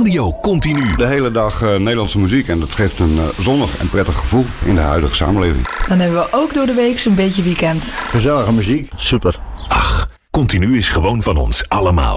Radio Continu. De hele dag Nederlandse muziek en dat geeft een zonnig en prettig gevoel in de huidige samenleving. Dan hebben we ook door de week zo'n beetje weekend. Gezellige muziek, super. Ach, Continu is gewoon van ons allemaal.